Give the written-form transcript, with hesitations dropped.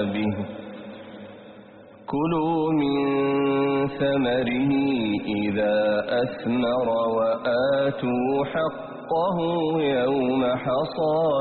به كلوا من ثمره إذا أثمر وآتوا حقه يوم حصاده